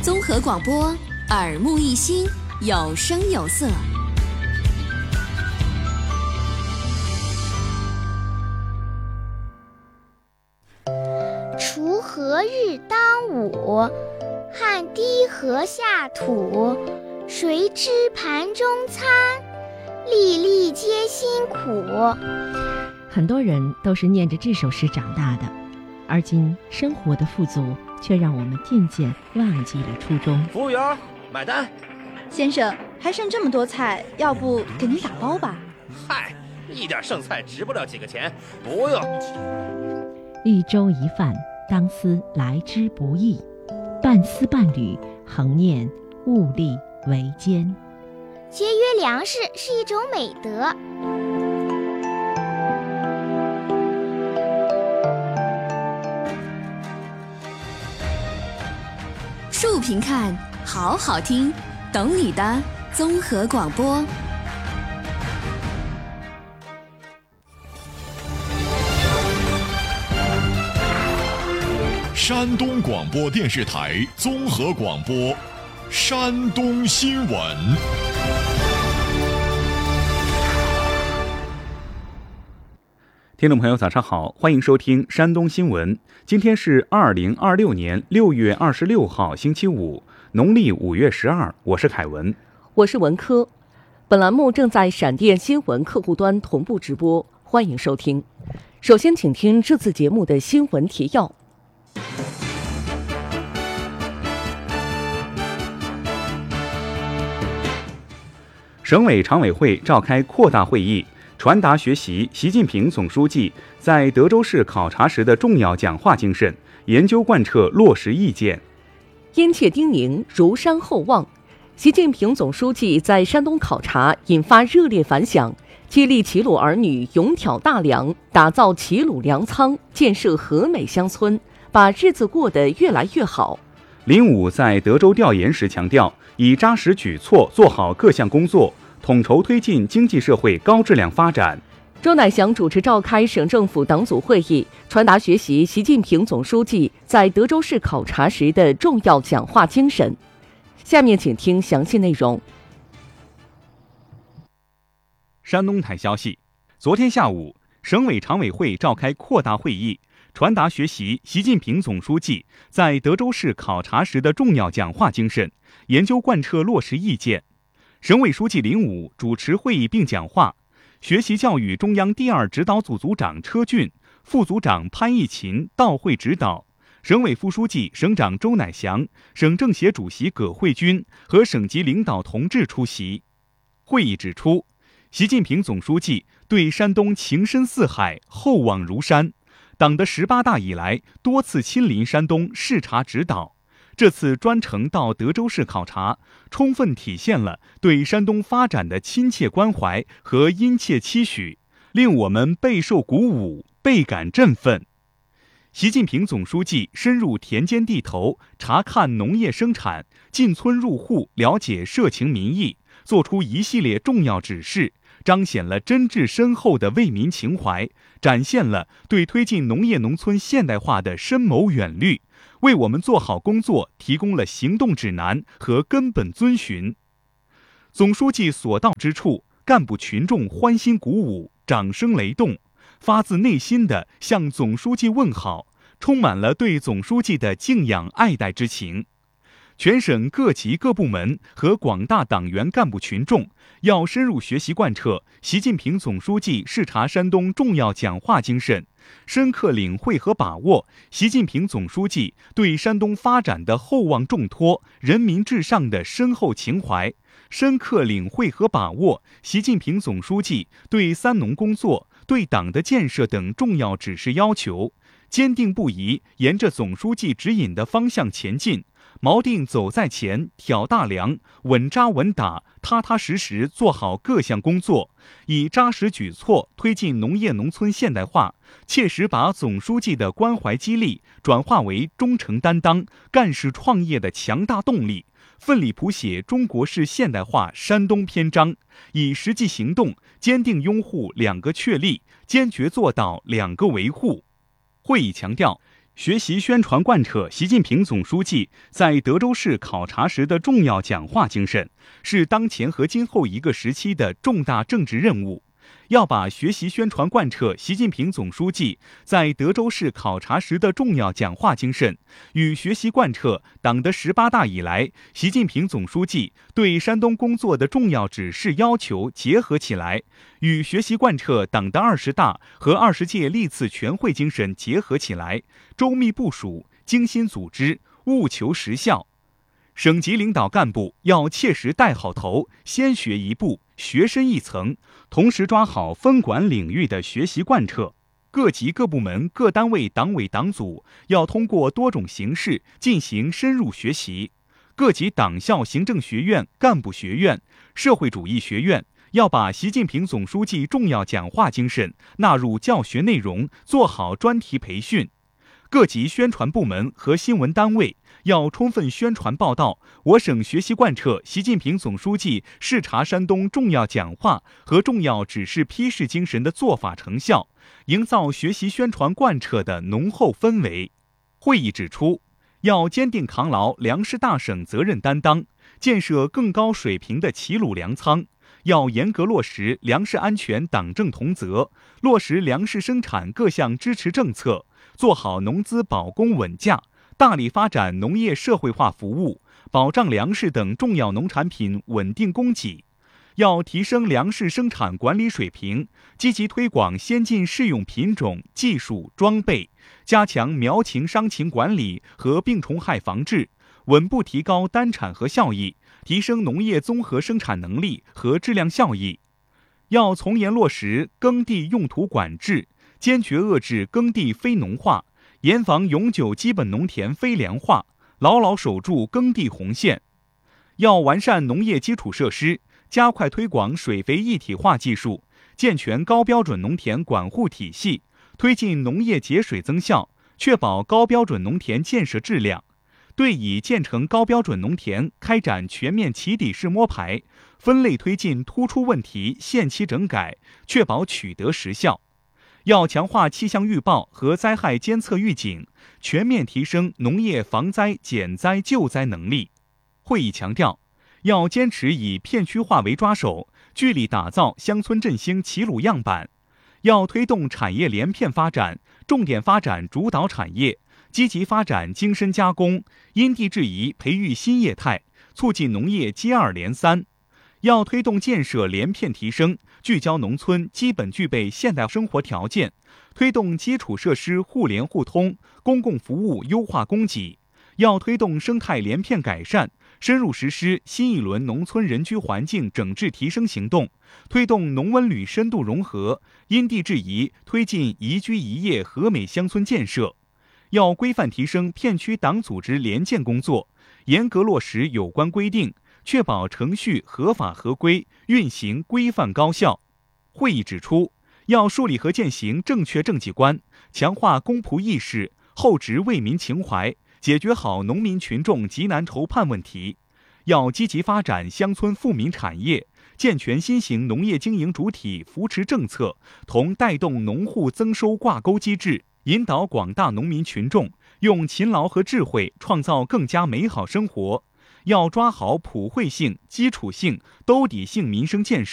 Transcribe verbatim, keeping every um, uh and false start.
综合广播，耳目一新，有声有色。 锄禾日当午，汗滴禾下土。谁知盘中餐，粒粒皆辛苦。 很多人都是念着这首诗长大的，而今生活的富足却让我们渐渐忘记了初衷。 服务员，买单。 先生，还剩这么多菜，要不给您打包吧？ 嗨，一点剩菜值不了几个钱，不用。 一粥一饭，当思来之不易，半丝半缕，恒念物力维艰。 节约粮食是一种美德。 竖屏看，好好听，懂你的综合广播。 山东广播电视台综合广播，山东新闻。 听众朋友早上好，欢迎收听山东新闻。今天是二零二六年六月二十六号星期五，农历五月十二，我是凯文， 我是文科。本栏目正在闪电新闻客户端同步直播，欢迎收听。首先请听这次节目的新闻提要。 省委常委会召开扩大会议，传达学习习近平总书记在德州市考察时的重要讲话精神，研究贯彻落实意见。 殷切叮咛，如山厚望。习近平总书记在山东考察引发热烈反响，激励齐鲁儿女勇挑大梁，打造齐鲁粮仓，建设和美乡村，把日子过得越来越好。 林武在德州调研时强调，以扎实举措做好各项工作，统筹推进经济社会高质量发展。 周乃祥主持召开省政府党组会议，传达学习习近平总书记在德州市考察时的重要讲话精神。下面请听详细内容。 山东台消息，昨天下午，省委常委会召开扩大会议，传达学习习近平总书记在德州市考察时的重要讲话精神，研究贯彻落实意见。省委书记林武主持会议并讲话，学习教育中央第二指导组组长车俊、副组长潘义勤到会指导，省委副书记、省长周乃祥、省政协主席葛慧君和省级领导同志出席。会议指出，习近平总书记对山东情深似海，厚望如山，党的十八大以来多次亲临山东视察指导，这次专程到德州市考察，充分体现了对山东发展的亲切关怀和殷切期许，令我们备受鼓舞，倍感振奋。习近平总书记深入田间地头，查看农业生产，进村入户，了解社情民意，作出一系列重要指示，彰显了真挚深厚的为民情怀，展现了对推进农业农村现代化的深谋远虑，为我们做好工作提供了行动指南和根本遵循。总书记所到之处，干部群众欢欣鼓舞，掌声雷动，发自内心地向总书记问好，充满了对总书记的敬仰爱戴之情。全省各级各部门和广大党员干部群众要深入学习贯彻习近平总书记视察山东重要讲话精神，深刻领会和把握习近平总书记对山东发展的厚望重托、人民至上的深厚情怀，深刻领会和把握习近平总书记对三农工作、对党的建设等重要指示要求，坚定不移沿着总书记指引的方向前进，锚定走在前、挑大梁，稳扎稳打、踏踏实实做好各项工作，以扎实举措推进农业农村现代化，切实把总书记的关怀激励转化为忠诚担当、干事创业的强大动力，奋力谱写中国式现代化山东篇章，以实际行动坚定拥护两个确立，坚决做到两个维护。会议强调， 学习宣传贯彻习近平总书记在德州市考察时的重要讲话精神，是当前和今后一个时期的重大政治任务。要把学习宣传贯彻习近平总书记在德州市考察时的重要讲话精神，与学习贯彻党的十八大以来习近平总书记对山东工作的重要指示要求结合起来，与学习贯彻党的二十大和二十届历次全会精神结合起来，周密部署，精心组织，务求实效。省级领导干部要切实带好头，先学一步，学深一层，同时抓好分管领域的学习贯彻。各级各部门各单位党委党组要通过多种形式进行深入学习。各级党校行政学院、干部学院、社会主义学院要把习近平总书记重要讲话精神纳入教学内容，做好专题培训。各级宣传部门和新闻单位要充分宣传报道我省学习贯彻习近平总书记视察山东重要讲话和重要指示批示精神的做法成效，营造学习宣传贯彻的浓厚氛围。会议指出，要坚定扛牢粮食大省责任担当，建设更高水平的齐鲁粮仓，要严格落实粮食安全党政同责，落实粮食生产各项支持政策，做好农资保供稳价，大力发展农业社会化服务，保障粮食等重要农产品稳定供给。要提升粮食生产管理水平，积极推广先进适用品种、技术、装备，加强苗情伤情管理和病虫害防治，稳步提高单产和效益，提升农业综合生产能力和质量效益。要从严落实耕地用途管制，坚决遏制耕地非农化，严防永久基本农田非粮化，牢牢守住耕地红线。要完善农业基础设施，加快推广水肥一体化技术，健全高标准农田管护体系，推进农业节水增效，确保高标准农田建设质量。对已建成高标准农田开展全面起底式摸排，分类推进突出问题限期整改，确保取得实效。要强化气象预报和灾害监测预警，全面提升农业防灾减灾救灾能力。会议强调，要坚持以片区化为抓手，聚力打造乡村振兴齐鲁样板。要推动产业连片发展，重点发展主导产业，积极发展精深加工，因地制宜培育新业态，促进农业接二连三。要推动建设连片提升，聚焦农村基本具备现代生活条件，推动基础设施互联互通，公共服务优化供给。要推动生态连片改善，深入实施新一轮农村人居环境整治提升行动，推动农文旅深度融合，因地制宜推进宜居宜业和美乡村建设。要规范提升片区党组织联建工作，严格落实有关规定，确保程序合法合规，运行规范高效。会议指出，要树立和践行正确政绩观，强化公仆意识，厚植为民情怀，解决好农民群众急难愁盼问题。要积极发展乡村富民产业，健全新型农业经营主体扶持政策，同带动农户增收挂钩机制，引导广大农民群众用勤劳和智慧创造更加美好生活。要抓好普惠性、基础性、兜底性民生建设。